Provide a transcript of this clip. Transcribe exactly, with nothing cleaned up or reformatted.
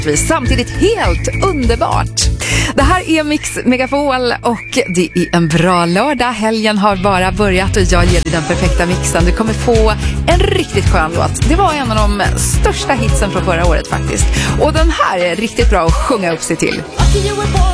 orättvist, samtidigt helt underbart. Det här är Mix Megapol och det är en bra lördag. Helgen har bara börjat och jag ger dig den perfekta mixen. Du kommer få en riktigt skön låt. Det var en av de största hitsen från förra året faktiskt. Och den här är riktigt bra att sjunga upp sig till.